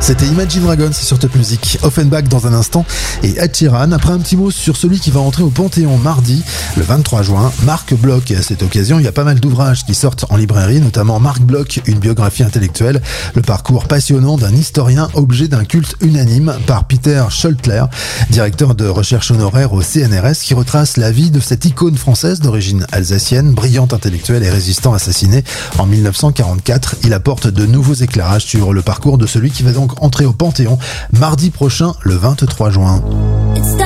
C'était Imagine Dragons sur Top Music. Offenbach dans un instant et Ed Sheeran. Après un petit mot sur celui qui va entrer au Panthéon mardi, le 23 juin, Marc Bloch. Et à cette occasion, il y a pas mal d'ouvrages qui sortent en librairie, notamment Marc Bloch, une biographie intellectuelle, le parcours passionnant d'un historien objet d'un culte unanime par Peter Schultler, directeur de recherche honoraire au CNRS, qui retrace la vie de cette icône française d'origine alsacienne, brillante intellectuelle et résistant assassiné en 1944. Il apporte de nouveaux éclairages sur le parcours de celui qui va donc entrer au Panthéon mardi prochain, le 23 juin.